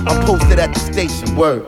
I'm posted at the station, word.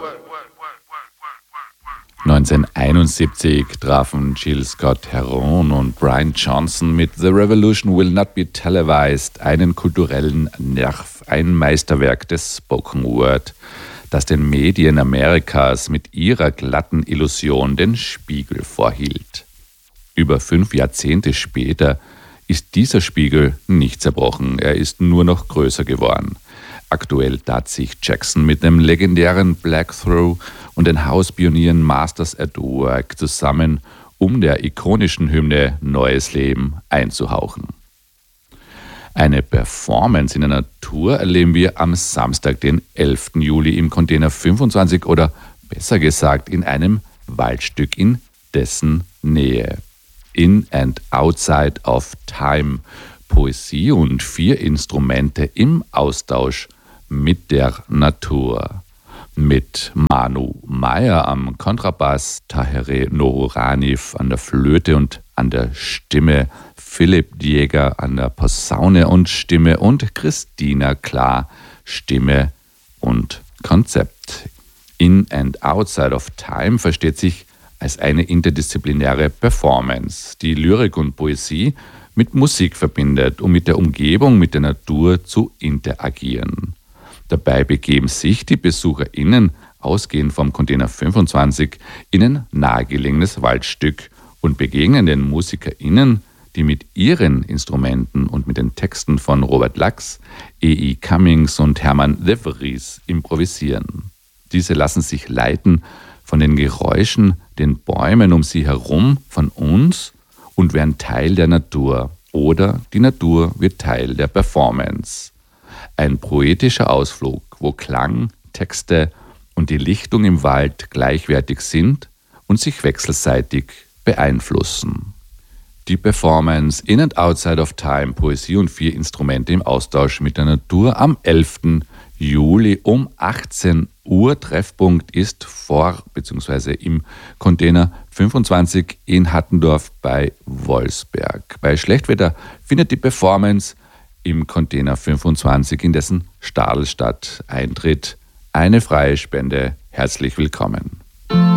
1971 trafen Jill Scott Heron und Brian Johnson mit The Revolution Will Not Be Televised einen kulturellen Nerv, ein Meisterwerk des Spoken Word, das den Medien Amerikas mit ihrer glatten Illusion den Spiegel vorhielt. Über 5 Jahrzehnte später ist dieser Spiegel nicht zerbrochen, er ist nur noch größer geworden. Aktuell tat sich Jackson mit dem legendären Black Through und den House-Pionieren Masters at Work zusammen, um der ikonischen Hymne Neues Leben einzuhauchen. Eine Performance in der Natur erleben wir am Samstag, den 11. Juli im Container 25 oder besser gesagt in einem Waldstück in dessen Nähe. In and Outside of Time, Poesie und 4 Instrumente im Austausch mit der Natur. Mit Manu Meyer am Kontrabass, Tahereh Nohoranif an der Flöte und an der Stimme, Philipp Dieger an der Posaune und Stimme und Christina Klar, Stimme und Konzept. In and Outside of Time versteht sich als eine interdisziplinäre Performance, die Lyrik und Poesie mit Musik verbindet, um mit der Umgebung, mit der Natur zu interagieren. Dabei begeben sich die BesucherInnen, ausgehend vom Container 25, in ein nahegelegenes Waldstück und begegnen den MusikerInnen, die mit ihren Instrumenten und mit den Texten von Robert Lax, E.E. Cummings und Hermann de Vries improvisieren. Diese lassen sich leiten von den Geräuschen, den Bäumen um sie herum, von uns und werden Teil der Natur oder die Natur wird Teil der Performance. Ein poetischer Ausflug, wo Klang, Texte und die Lichtung im Wald gleichwertig sind und sich wechselseitig beeinflussen. Die Performance In and Outside of Time, Poesie und 4 Instrumente im Austausch mit der Natur am 11. Juli um 18 Uhr. Treffpunkt ist vor bzw. im Container 25 in Hattendorf bei Wolfsberg. Bei Schlechtwetter findet die Performance im Container 25 in dessen Stadel statt. Eintritt, eine freie Spende. Herzlich willkommen.